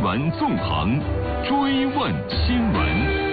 闻纵横，追问新闻。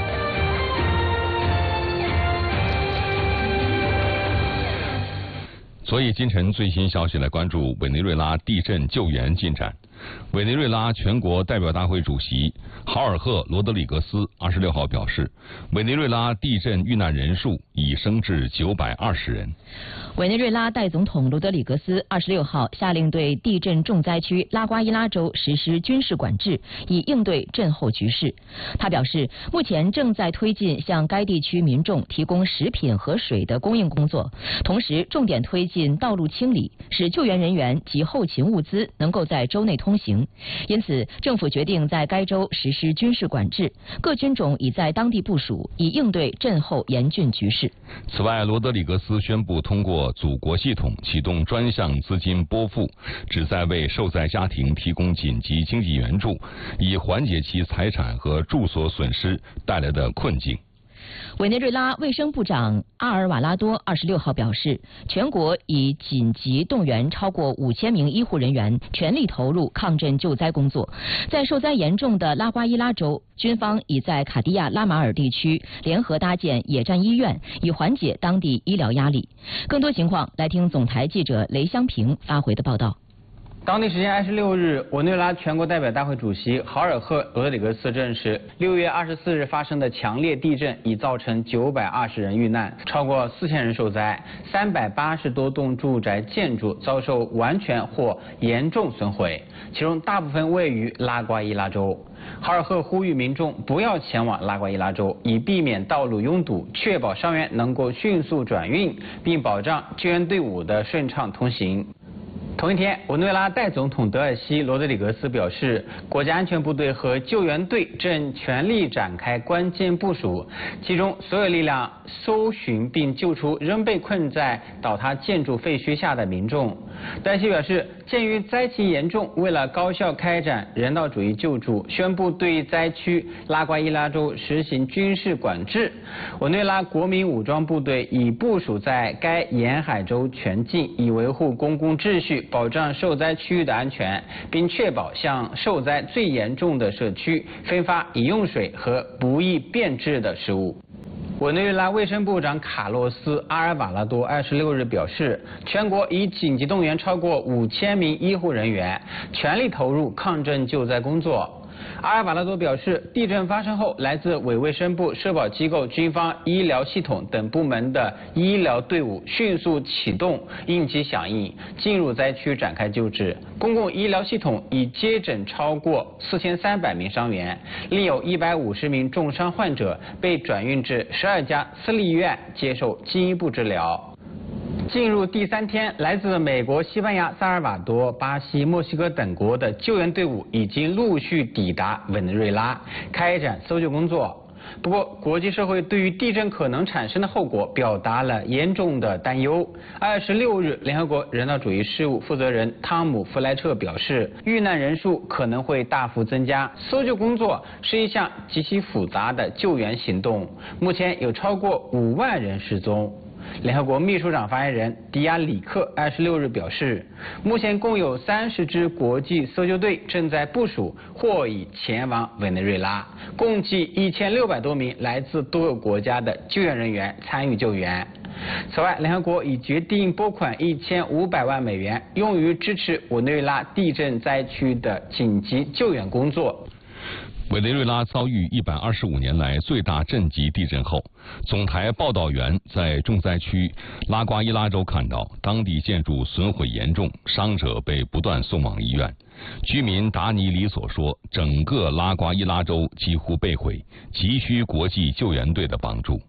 所以今晨最新消息来关注委内瑞拉地震救援进展。委内瑞拉全国代表大会主席豪尔赫·罗德里格斯26号表示，委内瑞拉地震遇难人数已升至920人。 委内瑞拉代总统罗德里格斯26号下令对地震重灾区拉瓜伊拉州实施军事管制，以应对震后局势。他表示，目前正在推进向该地区民众提供食品和水的供应工作，同时重点推进道路清理，使救援人员及后勤物资能够在州内通行。因此，政府决定在该州实施军事管制，各军种已在当地部署，以应对震后严峻局势。 此外，罗德里格斯宣布通过祖国系统启动专项资金拨付，旨在为受灾家庭提供紧急经济援助，以缓解其财产和住所损失带来的困境。 委内瑞拉卫生部长阿尔瓦拉多26号表示，全国已紧急动员超过5000名医护人员，全力投入抗震救灾工作。在受灾严重的拉瓜伊拉州，军方已在卡地亚拉马尔地区联合搭建野战医院，以缓解当地医疗压力。更多情况，来听总台记者雷香平发回的报道。 当地时间26日，委内瑞拉全国代表大会主席豪尔赫·罗德里格斯证实，6月24日发生的强烈地震已造成920人遇难，超过4000人受灾，380多栋住宅建筑遭受完全或严重损毁，其中大部分位于拉瓜伊拉州。豪尔赫呼吁民众不要前往拉瓜伊拉州，以避免道路拥堵，确保伤员能够迅速转运，并保障救援队伍的顺畅通行。同一天，委内瑞拉代总统德尔西·罗德里格斯表示，国家安全部队和救援队正全力展开关键部署，集中所有力量搜寻并救出仍被困在倒塌建筑废墟下的民众。德尔西表示，鉴于灾情严重，为了高效开展人道主义救助，宣布对灾区拉瓜伊拉州实行军事管制。委内瑞拉国民武装部队已部署在该沿海州全境，以维护公共秩序，保障受灾区域的安全，并确保向受灾最严重的社区分发饮用水和不易变质的食物。委内瑞拉卫生部长卡洛斯·阿尔瓦拉多26日表示，全国已紧急动员超过5000名医护人员，全力投入抗震救灾工作。阿尔瓦拉多表示，地震发生后，来自委卫生部、社保机构、军方、医疗系统等部门的医疗队伍迅速启动应急响应，进入灾区展开救治。公共医疗系统已接诊超过4300名伤员，另有150名重伤患者被转运至12家私立医院接受进一步治疗。进入第3天，来自美国、西班牙、萨尔瓦多、巴西、墨西哥等国的救援队伍已经陆续抵达委内瑞拉，开展搜救工作。不过，国际社会对于地震可能产生的后果表达了严重的担忧。26日，联合国人道主义事务负责人汤姆·弗莱彻表示，遇难人数可能会大幅增加。搜救工作是一项极其复杂的救援行动，目前有超过5万人失踪。联合国秘书长发言人迪亚里克26日表示，目前共有30支国际搜救队正在部署或已前往委内瑞拉，共计1600多名来自多个国家的救援人员参与救援。此外，联合国已决定拨款1500万美元，用于支持委内瑞拉地震灾区的紧急救援工作。 委内瑞拉遭遇125年来最大震级地震后，总台报道员在重灾区拉瓜伊拉州看到当地建筑损毁严重，伤者被不断送往医院。居民达尼里所说，整个拉瓜伊拉州几乎被毁，急需国际救援队的帮助。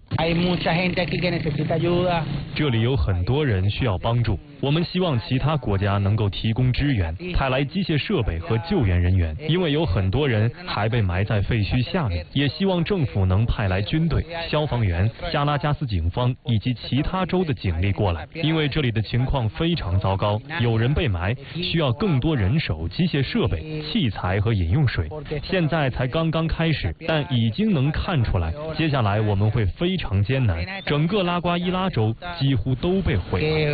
这里有很多人需要帮助，我们希望其他国家能够提供支援，派来机械设备和救援人员，因为有很多人还被埋在废墟下面。也希望政府能派来军队、消防员、加拉加斯警方以及其他州的警力过来，因为这里的情况非常糟糕，有人被埋，需要更多人手、机械设备、器材和饮用水。现在才刚刚开始，但已经能看出来，接下来我们会非常艰难，整个拉瓜伊拉州几乎都被毁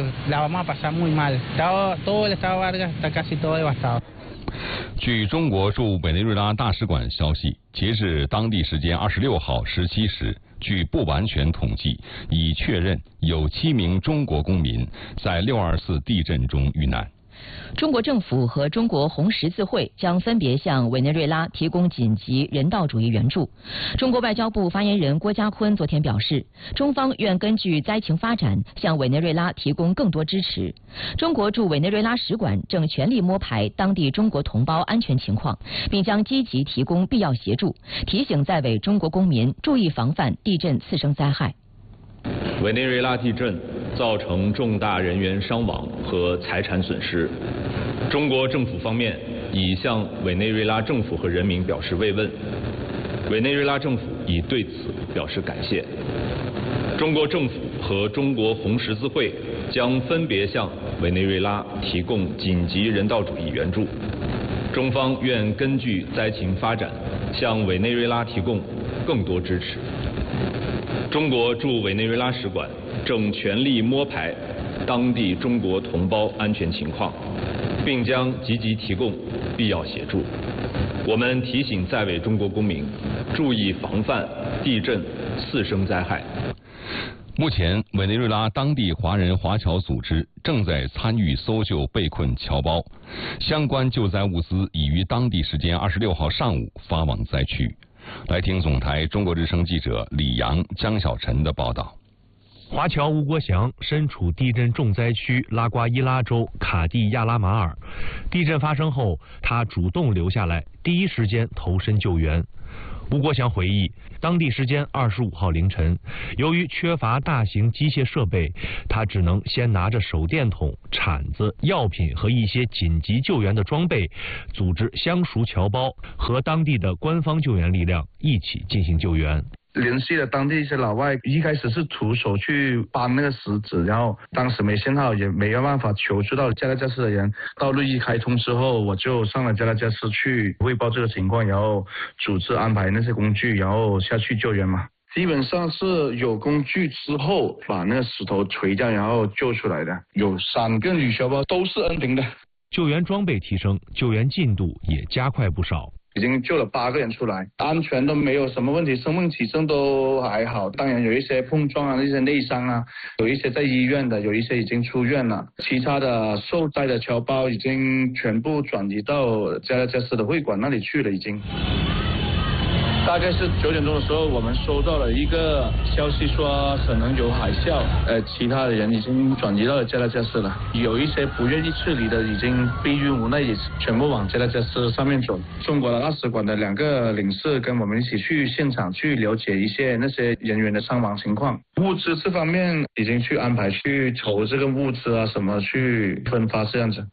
了。 据中国驻委内瑞拉大使馆消息，截至当地时间26号17时，据不完全统计，已确认有7名中国公民在624地震中遇难。 中国政府和中国红十字会将分别向委内瑞拉提供紧急人道主义援助。中国外交部发言人郭家坤昨天表示，中方愿根据灾情发展，向委内瑞拉提供更多支持。中国驻委内瑞拉使馆正全力摸排当地中国同胞安全情况，并将积极提供必要协助，提醒在委中国公民注意防范地震次生灾害。 委内瑞拉地震造成重大人员伤亡和财产损失，中国政府方面已向委内瑞拉政府和人民表示慰问，委内瑞拉政府已对此表示感谢。中国政府和中国红十字会将分别向委内瑞拉提供紧急人道主义援助，中方愿根据灾情发展，向委内瑞拉提供更多支持。中国驻委内瑞拉使馆正全力摸排当地中国同胞安全情况，并将积极提供必要协助。我们提醒在委中国公民注意防范地震次生灾害。 目前，委内瑞拉当地华人华侨组织正在参与搜救被困侨胞，相关救灾物资已于当地时间26号上午发往灾区。来听总台中国之声记者李阳、江小晨的报道。 华侨吴国祥身处地震重灾区拉瓜伊拉州卡地亚拉马尔，地震发生后，他主动留下来，第一时间投身救援。吴国祥回忆，当地时间25号凌晨，由于缺乏大型机械设备，他只能先拿着手电筒、铲子、药品和一些紧急救援的装备，组织相熟侨胞和当地的官方救援力量一起进行救援。 联系了当地一些老外，一开始是徒手去搬那个石子，然后当时没信号，也没有办法求助到加拉加斯的人。道路一开通之后，我就上了加拉加斯去汇报这个情况，然后组织安排那些工具，然后下去救援嘛。基本上是有工具之后把那个石头锤掉，然后救出来的。有3个女侨胞都是恩平的。 救援装备提升，救援进度也加快不少。 已经救了8个人出来，安全都没有什么问题，生命体征都还好。当然有一些碰撞啊，一些内伤啊，有一些在医院的，有一些已经出院了。其他的受灾的侨胞已经全部转移到加拉加斯的会馆那里去了，已经。大概是9点钟的时候，我们收到了一个消息说可能有海啸，其他的人已经转移到了加拉加斯了。有一些不愿意撤离的，已经逼于无奈，也全部往加拉加斯上面走。中国的大使馆的2个领事跟我们一起去现场去了解一些那些人员的伤亡情况。物资这方面已经去安排去筹这个物资啊，什么去分发这样子。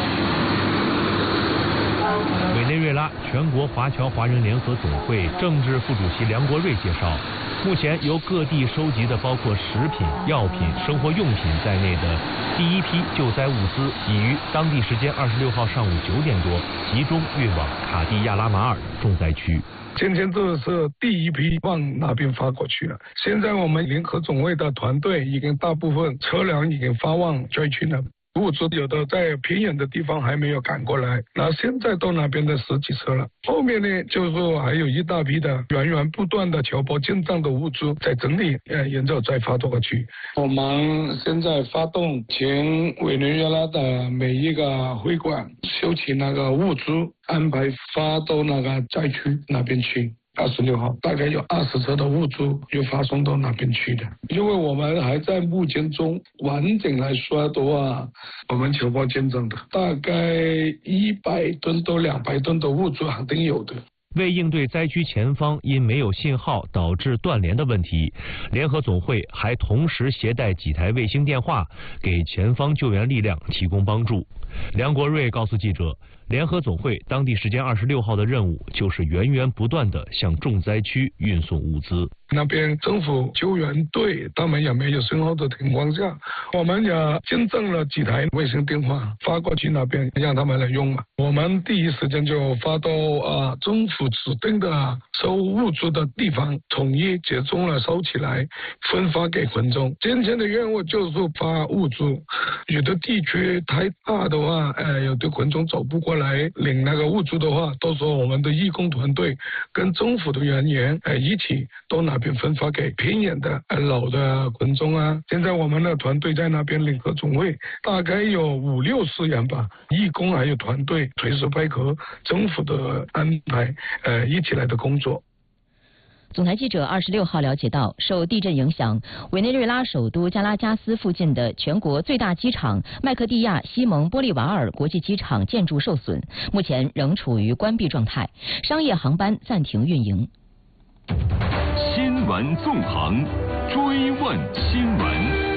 委内瑞拉全国华侨华人联合总会政治副主席梁国瑞介绍，目前由各地收集的包括食品、药品、生活用品在内的第一批救灾物资，已于当地时间26号上午9点多集中运往卡地亚拉马尔重灾区。 今天这是第一批往那边发过去了。现在我们联合总会的团队已经大部分车辆已经发往灾区了。物资有的在偏远的地方还没有赶过来，那现在到那边的10几车了。后面呢，就是说还有一大批的源源不断的侨胞进账的物资在整理，然后再发过去。我们现在发动全委内瑞拉的每一个会馆收集那个物资，安排发到那个灾区那边去。26号大概有20车的物资又发送到那边去的，因为我们还在募捐中，完整来说的话，我们侨胞捐赠的大概100吨到200吨的物资肯定有的。 为应对灾区前方因没有信号导致断联的问题，联合总会还同时携带几台卫星电话，给前方救援力量提供帮助。 梁国瑞告诉记者，联合总会当地时间26号的任务就是源源不断地向重灾区运送物资。 那边政府救援队他们也没有信号的情况下，我们也见证了几台卫星电话发过去那边让他们来用嘛。我们第一时间就发到政府指定的收物资的地方，统一集中了收起来，分发给群众。今天的任务就是发物资，有的地区太大的话，有的群众走不过来领那个物资的话，到时候我们的义工团队跟政府的人员一起到那边分发给偏远的老的群众啊。现在我们的团队在那边联合总会大概有50-60人吧，义工还有团队随时配合政府的安排，一起来的工作。 总台记者26号了解到，受地震影响，委内瑞拉首都加拉加斯附近的全国最大机场麦克蒂亚西蒙波利瓦尔国际机场建筑受损，目前仍处于关闭状态，商业航班暂停运营。 新闻纵横，追问新闻。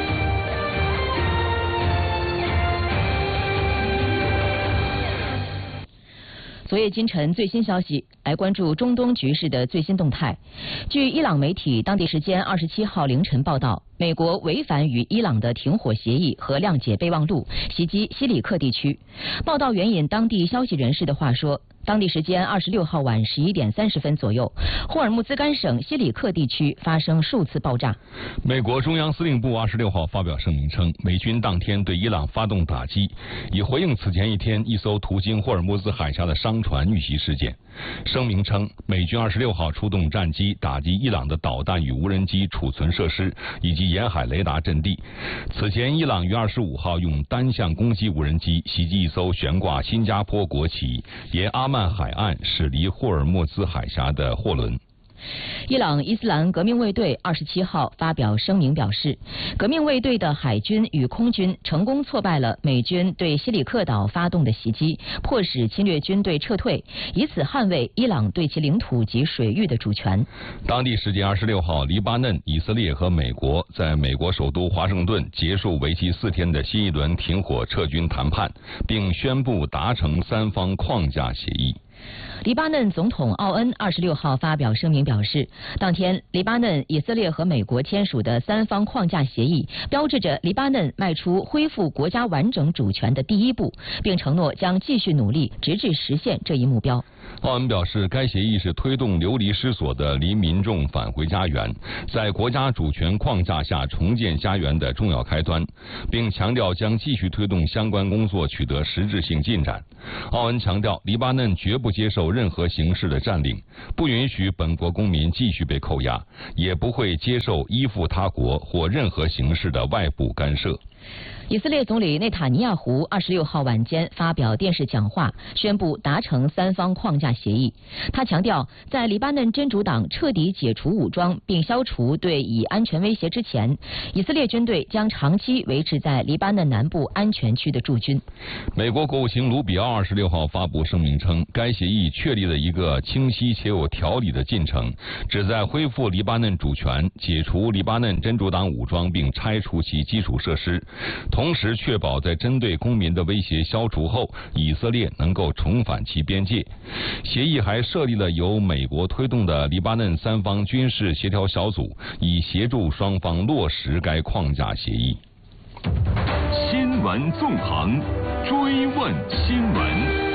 昨夜今晨最新消息，来关注中东局势的最新动态。据伊朗媒体当地时间27号凌晨报道，美国违反与伊朗的停火协议和谅解备忘录，袭击西里克地区。报道援引当地消息人士的话说，当地时间26号晚11点30分左右，霍尔木兹干省西里克地区发生数次爆炸。 美国中央司令部26号发表声明称，美军当天对伊朗发动打击，以回应此前一天一艘途经霍尔木兹海峡的商船遇袭事件。声明称，美军26号出动战机打击伊朗的导弹与无人机储存设施以及沿海雷达阵地。此前，伊朗于25号用单向攻击无人机袭击一艘悬挂新加坡国旗沿阿曼海岸驶离霍尔木兹海峡的货轮。 伊朗伊斯兰革命卫队27号发表声明表示，革命卫队的海军与空军成功挫败了美军对西里克岛发动的袭击，迫使侵略军队撤退，以此捍卫伊朗对其领土及水域的主权。 当地时间26号，黎巴嫩、以色列和美国在美国首都华盛顿结束为期4天的新一轮停火撤军谈判，并宣布达成3方框架协议。 黎巴嫩总统奥恩26号发表声明表示，当天黎巴嫩、以色列和美国签署的3方框架协议，标志着黎巴嫩迈出恢复国家完整主权的第一步，并承诺将继续努力，直至实现这一目标。 奥恩表示，该协议是推动流离失所的黎民众返回家园，在国家主权框架下重建家园的重要开端，并强调将继续推动相关工作取得实质性进展。奥恩强调，黎巴嫩绝不接受任何形式的占领，不允许本国公民继续被扣押，也不会接受依附他国或任何形式的外部干涉。 以色列总理内塔尼亚胡26号晚间发表电视讲话，宣布达成3方框架协议。他强调，在黎巴嫩真主党彻底解除武装并消除对以安全威胁之前，以色列军队将长期维持在黎巴嫩南部安全区的驻军。 美国国务卿卢比奥26号发布声明称，该协议确立了一个清晰且有条理的进程，旨在恢复黎巴嫩主权，解除黎巴嫩真主党武装并拆除其基础设施，同时确保在针对公民的威胁消除后，以色列能够重返其边界。协议还设立了由美国推动的黎巴嫩3方军事协调小组，以协助双方落实该框架协议。 新闻纵横，追问新闻。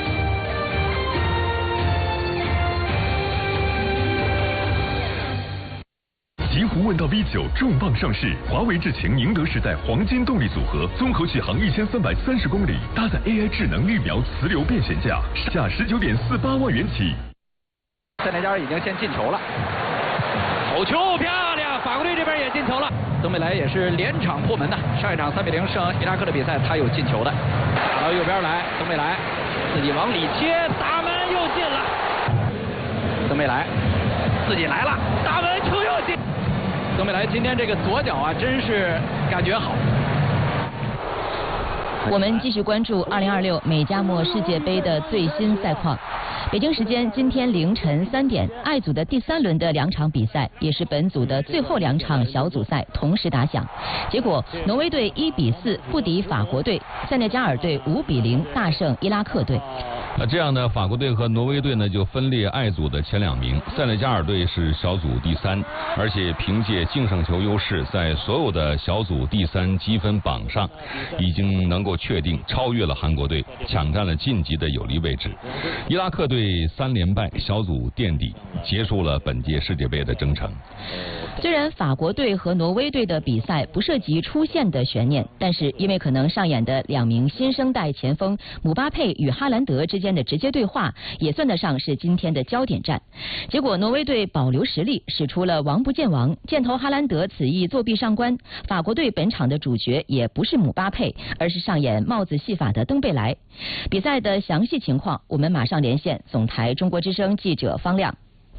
极狐问道 V9 重磅上市，华为智擎宁德时代黄金动力组合，综合续航1330公里，搭载 AI 智能绿描磁流变悬架，价19.48万元起。 塞内加尔已经先进球了，头球漂亮，法国队这边也进球了。登贝莱也是连场破门的，上一场3-0胜伊拉克的比赛他有进球的，打到右边来，登贝莱自己往里切，打门又进了。登贝莱自己来了，打门球又进。登贝莱今天这个左脚啊，真是感觉好。 我们继续关注2026美加墨世界杯的最新赛况。 北京时间今天凌晨3点，I组的第3轮的2场比赛，也是本组的最后2场小组赛同时打响。结果，挪威队1比4不敌法国队，塞内加尔队5比0大胜伊拉克队。 这样呢，法国队和挪威队呢就分列I组的前2名，塞内加尔队是小组第3，而且凭借净胜球优势，在所有的小组第3积分榜上，已经能够确定超越了韩国队，抢占了晋级的有利位置。伊拉克队3连败，小组垫底，结束了本届世界杯的征程。 虽然法国队和挪威队的比赛不涉及出线的悬念，但是因为可能上演的2名新生代前锋姆巴佩与哈兰德之间的直接对话，也算得上是今天的焦点战。结果挪威队保留实力，使出了王不见王，箭头哈兰德此役作弊上官。法国队本场的主角也不是姆巴佩，而是上演帽子戏法的登贝莱。比赛的详细情况，我们马上连线总台中国之声记者方亮。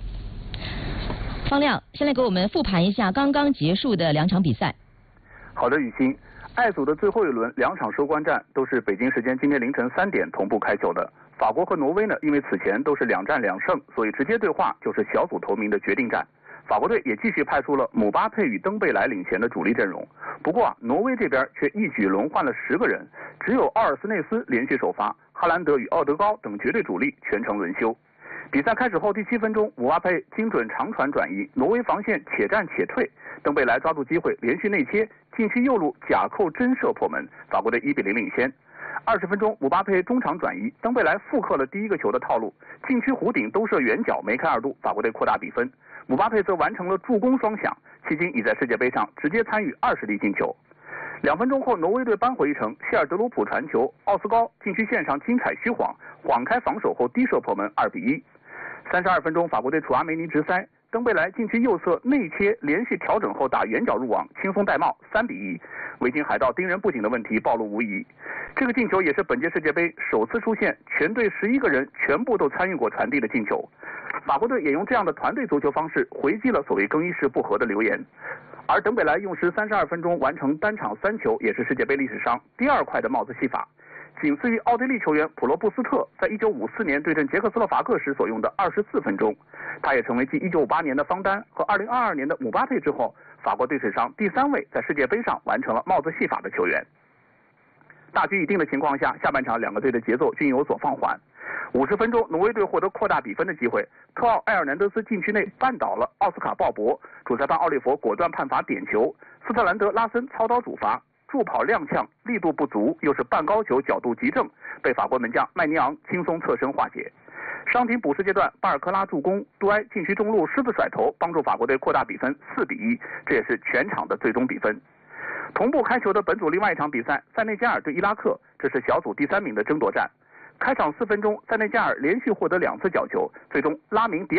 方亮，先来给我们复盘一下刚刚结束的2场比赛。 好的，雨欣。I组的最后一轮2场收官战都是北京时间今天凌晨3点同步开球的。法国和挪威呢，因为此前都是2战2胜，所以直接对话就是小组头名的决定战。法国队也继续派出了姆巴佩与登贝莱领衔的主力阵容。不过挪威这边却一举轮换了10个人，只有奥尔斯内斯连续首发，哈兰德与奥德高等绝对主力全程轮休。比赛开始后第7分钟，姆巴佩精准长传转移，挪威防线且战且退，登贝莱抓住机会连续内切，禁区右路假扣真射破门，法国队1比0领先。20分钟，姆巴佩中场转移，登贝莱复刻了第一个球的套路，禁区弧顶兜射远角梅开2度，法国队扩大比分。姆巴佩则完成了助攻双响，迄今已在世界杯上直接参与20粒进球。2分钟后，挪威队扳回一城，谢尔德鲁普传球，奥斯高禁区线上精彩虚晃，晃开防守后低射破门2比1。32分钟，法国队楚阿梅尼直塞，登贝莱禁区右侧内切，连续调整后打远角入网，轻松戴帽3比1。维京海盗盯人不紧的问题暴露无遗。这个进球也是本届世界杯首次出现全队11个人全部都参与过传递的进球。法国队也用这样的团队足球方式回击了所谓更衣室不和的流言。而登贝莱用时32分钟完成单场3球，也是世界杯历史上第2快的帽子戏法，仅次于奥地利球员普罗布斯特在1954年对阵捷克斯洛伐克时所用的24分钟。他也成为继1958年的方丹和2022年的姆巴佩之后，法国队史上第3位在世界杯上完成了帽子戏法的球员。大局已定的情况下，下半场2个队的节奏均有所放缓。50分钟，挪威队获得扩大比分的机会，特奥埃尔南德斯禁区内绊倒了奥斯卡鲍勃，主裁判奥利弗果断判罚点球，斯特兰德拉森操刀主罚，助跑踉跄，力度不足，又是半高球角度极正，被法国门将麦尼昂轻松侧身化解。伤停补时阶段，巴尔科拉助攻，杜埃禁区中路狮子甩头，帮助法国队扩大比分4比1，这也是全场的最终比分。同步开球的本组另外一场比赛，塞内加尔对伊拉克，这是小组第3名的争夺战。开场4分钟，塞内加尔连续获得2次角球，最终拉明迪亚